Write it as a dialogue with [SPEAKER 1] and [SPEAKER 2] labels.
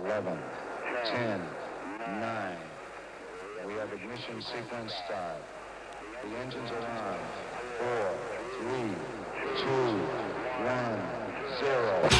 [SPEAKER 1] 11, 10, 9. We have ignition sequence start. The engines are on. 4, 3, 2, 1, 0.